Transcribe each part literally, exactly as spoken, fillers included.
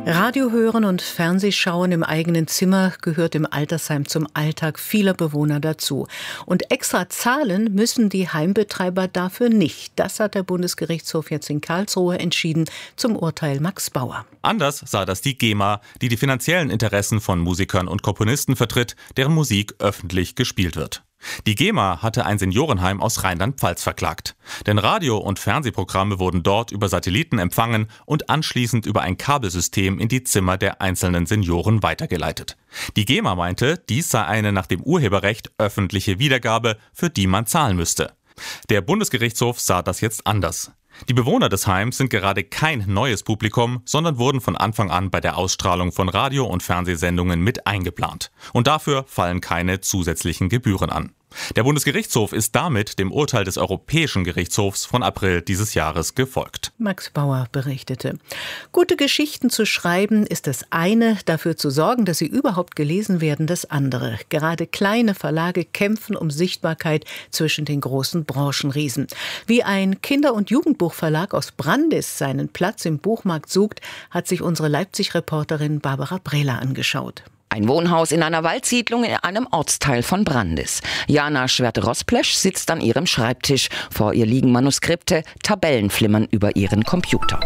Radio hören und Fernsehschauen im eigenen Zimmer gehört im Altersheim zum Alltag vieler Bewohner dazu. Und extra zahlen müssen die Heimbetreiber dafür nicht. Das hat der Bundesgerichtshof jetzt in Karlsruhe entschieden, zum Urteil Max Bauer. Anders sah das die GEMA, die die finanziellen Interessen von Musikern und Komponisten vertritt, deren Musik öffentlich gespielt wird. Die GEMA hatte ein Seniorenheim aus Rheinland-Pfalz verklagt. Denn Radio- und Fernsehprogramme wurden dort über Satelliten empfangen und anschließend über ein Kabelsystem in die Zimmer der einzelnen Senioren weitergeleitet. Die GEMA meinte, dies sei eine nach dem Urheberrecht öffentliche Wiedergabe, für die man zahlen müsste. Der Bundesgerichtshof sah das jetzt anders. Die Bewohner des Heims sind gerade kein neues Publikum, sondern wurden von Anfang an bei der Ausstrahlung von Radio- und Fernsehsendungen mit eingeplant. Und dafür fallen keine zusätzlichen Gebühren an. Der Bundesgerichtshof ist damit dem Urteil des Europäischen Gerichtshofs von April dieses Jahres gefolgt. Max Bauer berichtete. Gute Geschichten zu schreiben ist das eine, dafür zu sorgen, dass sie überhaupt gelesen werden, das andere. Gerade kleine Verlage kämpfen um Sichtbarkeit zwischen den großen Branchenriesen. Wie ein Kinder- und Jugendbuchverlag aus Brandis seinen Platz im Buchmarkt sucht, hat sich unsere Leipzig-Reporterin Barbara Brehler angeschaut. Ein Wohnhaus in einer Waldsiedlung in einem Ortsteil von Brandis. Jana Schwert-Rosplesch sitzt an ihrem Schreibtisch. Vor ihr liegen Manuskripte, Tabellen flimmern über ihren Computer.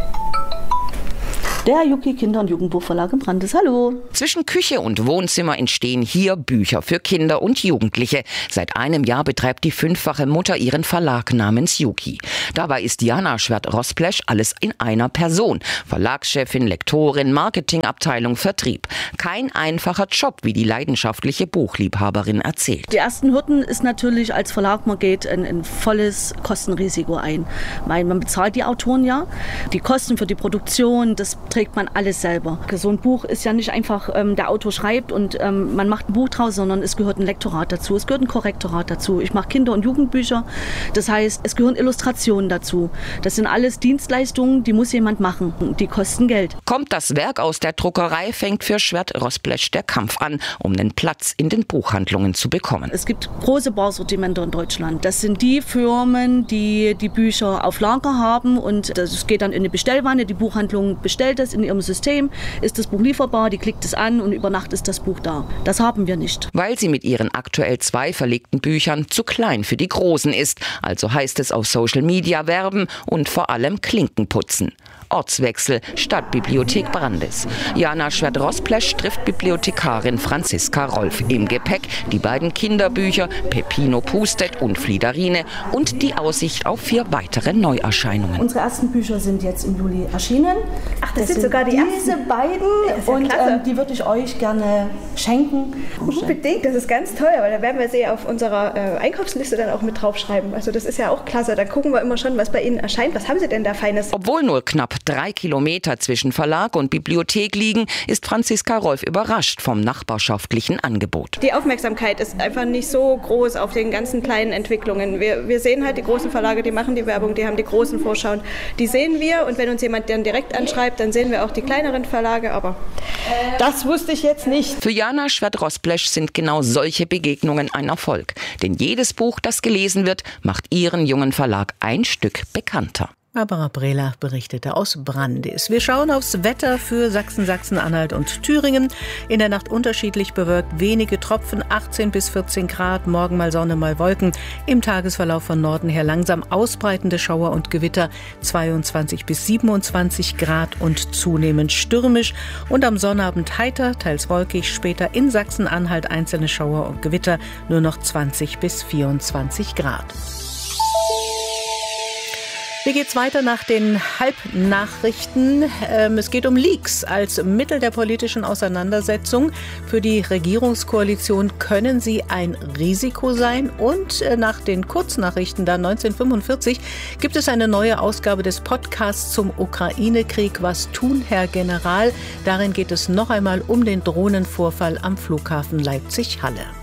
Der Juki Kinder- und Jugendbuchverlag in Brandis. Hallo. Zwischen Küche und Wohnzimmer entstehen hier Bücher für Kinder und Jugendliche. Seit einem Jahr betreibt die fünffache Mutter ihren Verlag namens Juki. Dabei ist Jana Schwert-Rosplesch alles in einer Person. Verlagschefin, Lektorin, Marketingabteilung, Vertrieb. Kein einfacher Job, wie die leidenschaftliche Buchliebhaberin erzählt. Die ersten Hürden ist natürlich als Verlag, man geht ein, ein volles Kostenrisiko ein. Weil man bezahlt die Autoren ja. Die Kosten für die Produktion, das trägt man alles selber. So ein Buch ist ja nicht einfach, ähm, der Autor schreibt und ähm, man macht ein Buch draus, sondern es gehört ein Lektorat dazu, es gehört ein Korrektorat dazu. Ich mache Kinder- und Jugendbücher, das heißt, es gehören Illustrationen dazu. Das sind alles Dienstleistungen, die muss jemand machen. Die kosten Geld. Kommt das Werk aus der Druckerei, fängt für Schwert-Rosplesch der Kampf an, um einen Platz in den Buchhandlungen zu bekommen. Es gibt große Barsortimente in Deutschland. Das sind die Firmen, die die Bücher auf Lager haben und das geht dann in eine Bestellwanne. Die Buchhandlung bestellt das in ihrem System, ist das Buch lieferbar, die klickt es an und über Nacht ist das Buch da. Das haben wir nicht. Weil sie mit ihren aktuell zwei verlegten Büchern zu klein für die Großen ist. Also heißt es auf Social Media werben und vor allem Klinken putzen. Ortswechsel, Stadtbibliothek Brandis. Jana Schwert-Rosplesch trifft Bibliothekarin Franziska Rolf. Im Gepäck die beiden Kinderbücher Peppino pustet und Fliederine und die Aussicht auf vier weitere Neuerscheinungen. Unsere ersten Bücher sind jetzt im Juli erschienen. Ach, das, das sind sogar die diese ersten? beiden ja und ähm, die würde ich euch gerne schenken. Unbedingt, das ist ganz toll, weil da werden wir sie auf unserer äh, Einkaufsliste dann auch mit draufschreiben. Also das ist ja auch klasse, da gucken wir immer schon, was bei Ihnen erscheint. Was haben Sie denn da Feines? Obwohl nur knapp drei Kilometer zwischen Verlag und Bibliothek liegen, ist Franziska Rolf überrascht vom nachbarschaftlichen Angebot. Die Aufmerksamkeit ist einfach nicht so groß auf den ganzen kleinen Entwicklungen. Wir, wir sehen halt die großen Verlage, die machen die Werbung, die haben die großen Vorschauen. Die sehen wir und wenn uns jemand dann direkt anschreibt, dann sehen wir auch die kleineren Verlage, aber das wusste ich jetzt nicht. Für Jana Schwert-Rosplesch sind genau solche Begegnungen ein Erfolg. Denn jedes Buch, das gelesen wird, macht ihren jungen Verlag ein Stück bekannter. Barbara Brehler berichtete aus Brandis. Wir schauen aufs Wetter für Sachsen, Sachsen-Anhalt und Thüringen. In der Nacht unterschiedlich bewölkt, wenige Tropfen, achtzehn bis vierzehn Grad, morgen mal Sonne, mal Wolken. Im Tagesverlauf von Norden her langsam ausbreitende Schauer und Gewitter, zweiundzwanzig bis siebenundzwanzig Grad und zunehmend stürmisch. Und am Sonnabend heiter, teils wolkig, später in Sachsen-Anhalt einzelne Schauer und Gewitter, nur noch zwanzig bis vierundzwanzig Grad. Wie geht's weiter nach den Halbnachrichten? Ähm, es geht um Leaks als Mittel der politischen Auseinandersetzung. Für die Regierungskoalition können sie ein Risiko sein. Und äh, nach den Kurznachrichten da neunzehnhundertfünfundvierzig gibt es eine neue Ausgabe des Podcasts zum Ukraine-Krieg. Was tun, Herr General? Darin geht es noch einmal um den Drohnenvorfall am Flughafen Leipzig-Halle.